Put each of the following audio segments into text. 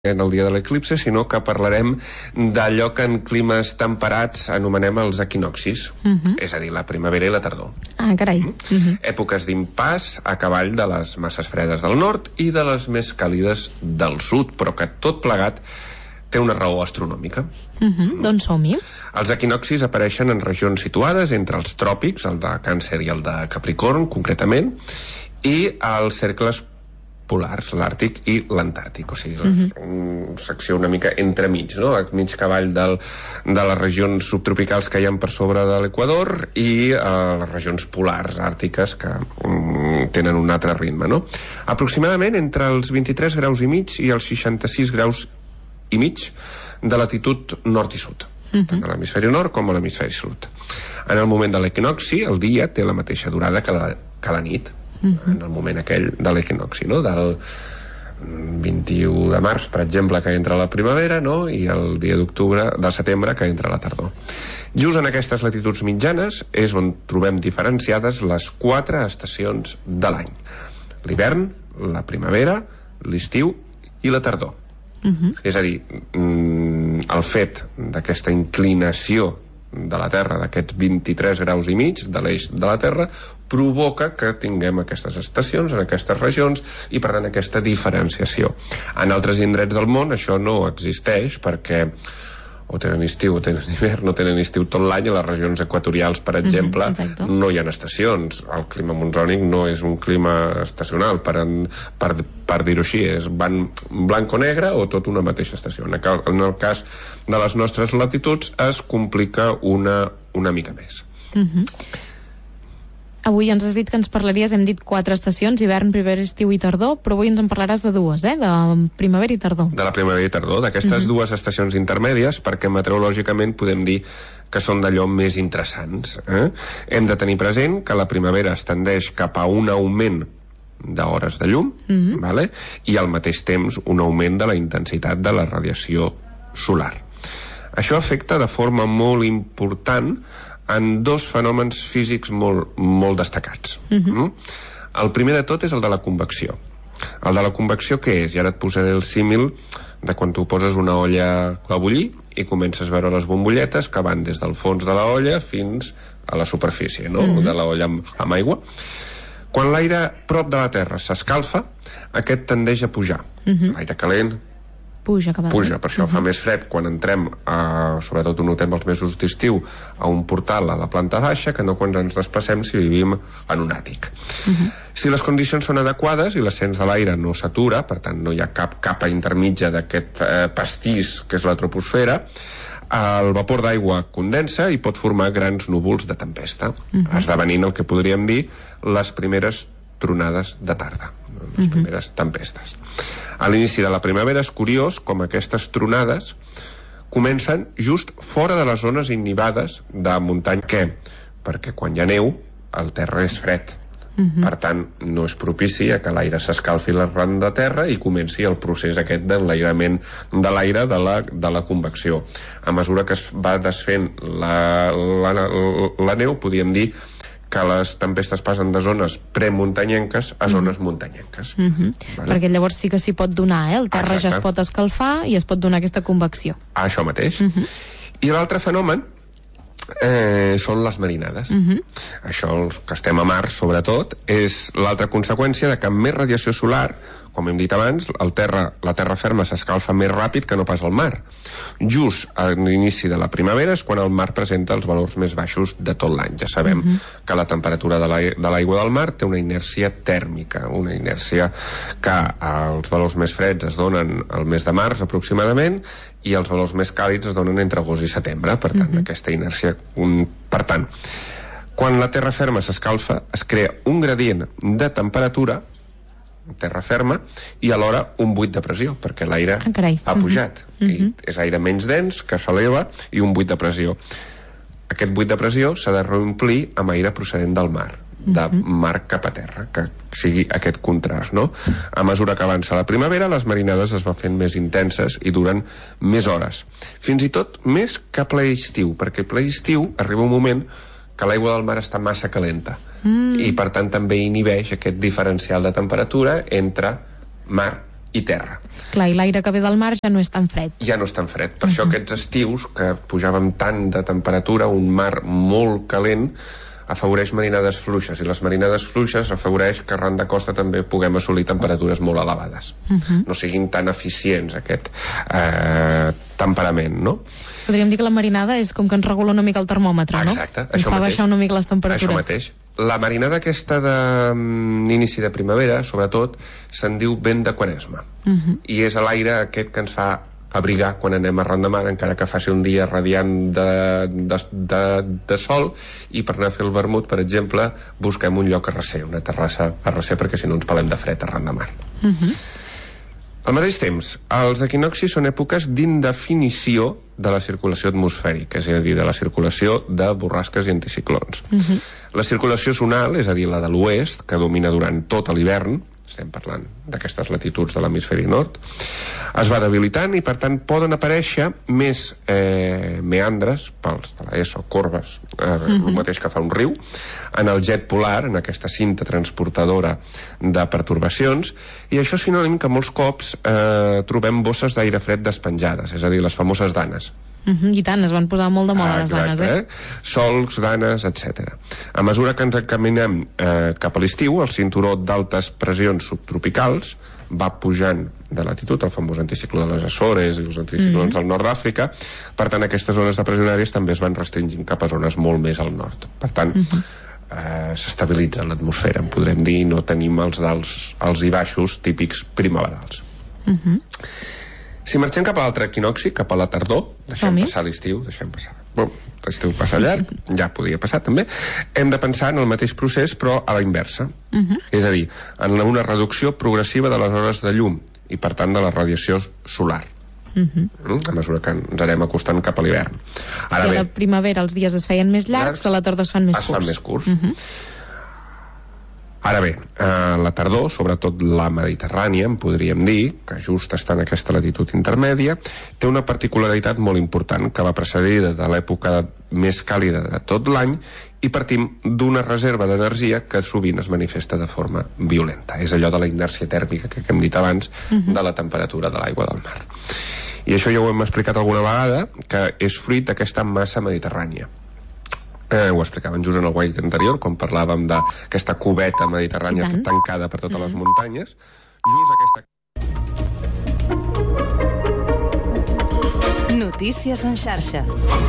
en el dia de l'eclipse, sinó que parlarem d'allò que en climes temperats anomenem els equinoccis, és a dir, la primavera i la tardor. Ah, carai. Èpoques d'impàs a cavall de les masses fredes del nord i de les més càlides del sud, però que tot plegat té una raó astronòmica. Doncs som-hi. Els equinoccis apareixen en regions situades entre els tròpics, el de Càncer i el de Capricorn, concretament, i els cercles polars, l'Àrtic i l'Antàrtic, o sigui, una secció una mica entremig, no? A mig cavall de les regions subtropicals que hi ha per sobre de l'Equador i les regions polars àrtiques que tenen un altre ritme, no? Aproximadament entre els 23 graus i mig i els 66 graus i mig de latitud nord i sud, tant a l'hemisferi nord com a l'hemisferi sud. En el moment de l'equinocci, el dia té la mateixa durada que la nit, en el moment aquell de l'equinocci, no? Del 21 de març, per exemple, que entra la primavera, no? I el dia de setembre, que entra la tardor. Just en aquestes latituds mitjanes és on trobem diferenciades les 4 estacions de l'any: l'hivern, la primavera, l'estiu i la tardor. És a dir, el fet d'aquesta inclinació de la Terra, d'aquests 23 graus i mig de l'eix de la Terra, provoca que tinguem aquestes estacions en aquestes regions i, per tant, aquesta diferenciació. En altres indrets del món això no existeix perquè o tenen estiu o tenen hivern, no tenen estiu tot l'any. A les regions equatorials, per exemple, no hi ha estacions. El clima monsònic no és un clima estacional, per dir-ho així, és blanc o negre o tot una mateixa estació. En el cas de les nostres latituds es complica una mica més. Avui ens has dit que ens parlaries, hem dit 4 estacions, hivern, primavera, estiu i tardor, però avui ens en parlaràs de dues, de primavera i tardor. De la primavera i tardor, d'aquestes dues estacions intermèdies, perquè meteorològicament podem dir que són d'allò més interessants. Hem de tenir present que la primavera es tendeix cap a un augment d'hores de llum, i al mateix temps un augment de la intensitat de la radiació solar. Això afecta de forma molt important en 2 fenòmens físics molt destacats. El primer de tot és el de la convecció. El de la convecció què és? I ara et posaré el símil de quan tu poses una olla a bullir i comences a veure les bombolletes que van des del fons de la olla fins a la superfície, no? De la olla amb aigua. Quan l'aire prop de la Terra s'escalfa, aquest tendeix a pujar. L'aire calent puja, per això fa més fred quan entrem, sobretot ho notem els mesos d'estiu, a un portal a la planta baixa que no quan ens desplacem si vivim en un àtic. Si les condicions són adequades i l'ascens de l'aire no s'atura, per tant no hi ha cap capa intermitja d'aquest pastís que és la troposfera, el vapor d'aigua condensa i pot formar grans núvols de tempesta, esdevenint el que podríem dir les primeres tronades de tarda, les primeres tempestes. A l'inici de la primavera és curiós com aquestes tronades comencen just fora de les zones innivades de muntanya. Què? Perquè quan hi ha neu, el terra és fred. Per tant, no és propici a que l'aire s'escalfi l'arran de terra i comenci el procés aquest d'enlairament de l'aire de la convecció. A mesura que es va desfent la neu, podríem dir que les tempestes passen de zones premuntanyenques a zones muntanyenques. Perquè llavors sí que s'hi pot donar, el terra ja es pot escalfar i es pot donar aquesta convecció. Això mateix. I l'altre fenomen són les marinades. Això, els que estem a mar, sobretot, és l'altra conseqüència de que amb més radiació solar, com hem dit abans, la terra ferma s'escalfa més ràpid que no pas el mar. Just a l'inici de la primavera és quan el mar presenta els valors més baixos de tot l'any. Ja sabem que la temperatura de l'aigua del mar té una inèrcia tèrmica, una inèrcia que els valors més freds es donen al mes de març aproximadament i els valors més càlids es donen entre agost i setembre. Per tant, aquesta inèrcia... Per tant, quan la terra ferma s'escalfa, es crea un gradient de temperatura, terra ferma, i alhora un buit de pressió, perquè l'aire ha pujat. I és aire menys dens que s'eleva i un buit de pressió. Aquest buit de pressió s'ha de reomplir amb aire procedent del mar, de mar cap a terra, que sigui aquest contrast, no? A mesura que avança la primavera, les marinades es van fent més intenses i duren més hores. Fins i tot més que ple estiu, perquè ple estiu arriba un moment que l'aigua del mar està massa calenta i per tant també inhibeix aquest diferencial de temperatura entre mar i terra. Clar, i l'aire que ve del mar ja no és tan fred. Ja no és tan fred. Per això aquests estius, que pujàvem tant de temperatura, un mar molt calent, afavoreix marinades fluixes, i les marinades fluixes afavoreix que arran de costa també puguem assolir temperatures molt elevades. No siguin tan eficients aquest temperament, no? Podríem dir que la marinada és com que ens regula una mica el termòmetre, no? Exacte, ens fa baixar una mica les temperatures. Això mateix. La marinada aquesta d'inici de primavera, sobretot, se'n diu vent de Quaresma. I és l'aire aquest que ens fa abrigar quan anem arran de mar, encara que faci un dia radiant de sol, i per anar a fer el vermut, per exemple, busquem un lloc a recer, una terrassa a recer, perquè si no ens pelem de fred arran de mar. Al mateix temps, els equinoccis són èpoques d'indefinició de la circulació atmosfèrica, és a dir, de la circulació de borrasques i anticiclons. La circulació zonal, és a dir, la de l'oest, que domina durant tot l'hivern, estem parlant d'aquestes latituds de l'hemisferi nord, es va debilitant i per tant poden aparèixer més meandres, pels de l'ESO, corbes, el mateix que fa un riu, en el jet polar, en aquesta cinta transportadora de pertorbacions, i això és sinònim que molts cops trobem bosses d'aire fred despenjades, és a dir, les famoses danes. I tant, es van posar molt de moda les danes, solcs, danes, etc. A mesura que ens encaminem cap a l'estiu, el cinturó d'altes pressions subtropicals va pujant de latitud, el famós anticicló de les Açores i els anticiclons del nord d'Àfrica. Per tant, aquestes zones depressionàries també es van restringint cap a zones molt més al nord. Per tant, s'estabilitza l'atmosfera, en podrem dir, no tenim els alts i baixos típics primaverals. Si marxem cap a l'altre equinocci, cap a la tardor, deixem passar l'estiu, l'estiu passa llarg, ja podia passar també, hem de pensar en el mateix procés però a la inversa, és a dir, en una reducció progressiva de les hores de llum i per tant de la radiació solar, a mesura que ens anem acostant cap a l'hivern. Si a la primavera els dies es feien més llargs, a la tardor es fan més curts. Ara bé, la tardor, sobretot la mediterrània, en podríem dir, que just està en aquesta latitud intermèdia, té una particularitat molt important, que va precedida de l'època més càlida de tot l'any, i partim d'una reserva d'energia que sovint es manifesta de forma violenta. És allò de la inèrcia tèrmica que hem dit abans, de la temperatura de l'aigua del mar. I això ja ho hem explicat alguna vegada, que és fruit d'aquesta massa mediterrània. Ho explicaven just en el guai anterior, quan parlàvem d'aquesta cubeta mediterrània tancada per totes les muntanyes. Just aquesta... Notícies en xarxa.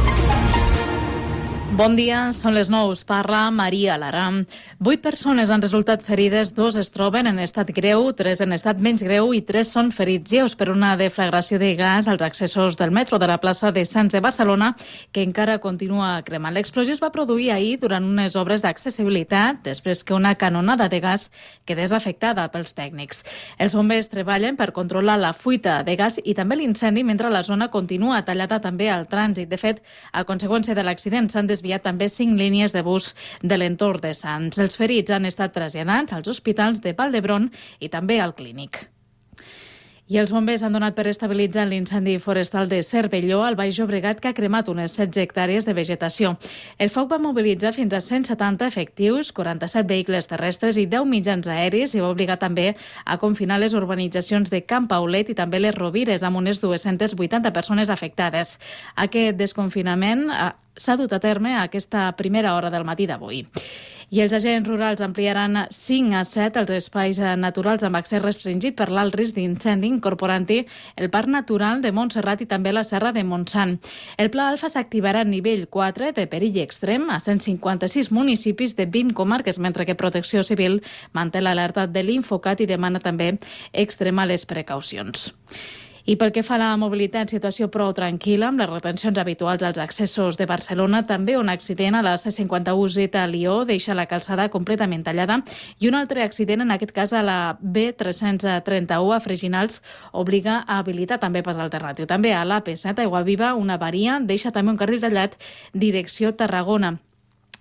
Bon dia, són les 9, parla Maria Lara. 8 persones han resultat ferides, 2 es troben en estat greu, 3 en estat menys greu i 3 són ferits lleus per una deflagració de gas als accessos del metro de la plaça de Sants de Barcelona, que encara continua cremant. L'explosió es va produir ahir durant unes obres d'accessibilitat, després que una canonada de gas quedés afectada pels tècnics. Els bombers treballen per controlar la fuita de gas i també l'incendi, mentre la zona continua tallada també al trànsit. De fet, a conseqüència de l'accident s'han desviat també 5 línies de bus de l'entorn de Sants. Els ferits han estat traslladats als hospitals de Vall d'Hebron i també al Clínic. I els bombers han donat per estabilitzar l'incendi forestal de Cervelló, al Baix Llobregat, que ha cremat unes 16 hectàrees de vegetació. El foc va mobilitzar fins a 170 efectius, 47 vehicles terrestres i 10 mitjans aeris, i va obligar també a confinar les urbanitzacions de Camp Paulet i també les Rovires, amb unes 280 persones afectades. Aquest desconfinament s'ha dut a terme a aquesta primera hora del matí d'avui. I els agents rurals ampliaran 5 a 7 els espais naturals amb accés restringit per l'alt risc d'incendi, incorporant-hi el Parc Natural de Montserrat i també la Serra de Montsant. El Pla Alfa s'activarà a nivell 4 de perill extrem a 156 municipis de 20 comarques, mentre que Protecció Civil manté l'alerta de l'Infocat i demana també extremar les precaucions. I pel que fa a la mobilitat, situació prou tranquil·la, amb les retencions habituals als accessos de Barcelona, també un accident a la C51 Z a Lió deixa la calçada completament tallada i un altre accident, en aquest cas a la B331 a Freginals, obliga a habilitar també pas alternatiu. També a l'AP7 Aiguaviva, una avaria deixa també un carril tallat direcció Tarragona.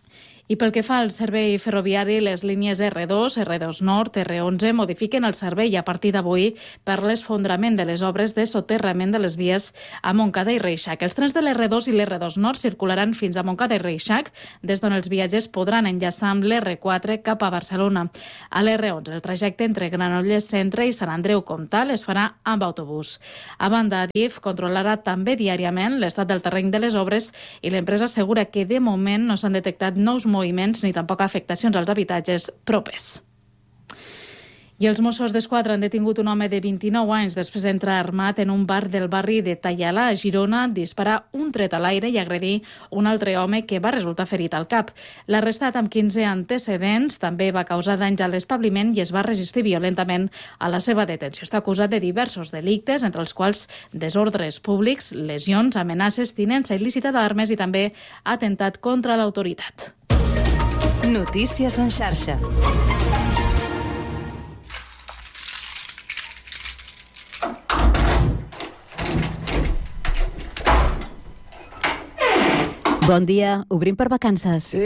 I pel que fa al servei ferroviari, les línies R2, R2 Nord, R11 modifiquen el servei a partir d'avui per l'esfondrament de les obres de soterrament de les vies a Montcada i Reixac. Els trens de l'R2 i l'R2 Nord circularan fins a Montcada i Reixac, des d'on els viatgers podran enllaçar amb l'R4 cap a Barcelona. A l'R11, el trajecte entre Granollers Centre i Sant Andreu Comtal es farà amb autobús. A banda, Adif controlarà també diàriament l'estat del terreny de les obres i l'empresa assegura que de moment no s'han detectat nous moviments ni tampoc afectacions als habitatges propers. I els Mossos d'Esquadra han detingut un home de 29 anys després d'entrar armat en un bar del barri de Tallala, a Girona, disparar un tret a l'aire i agredir un altre home que va resultar ferit al cap. L'arrestat, amb 15 antecedents, també va causar danys a l'establiment i es va resistir violentament a la seva detenció. Està acusat de diversos delictes, entre els quals desordres públics, lesions, amenaces, tinença il·lícita d'armes i també atemptat contra l'autoritat. Notícies en xarxa. Bon dia, obrim per vacances.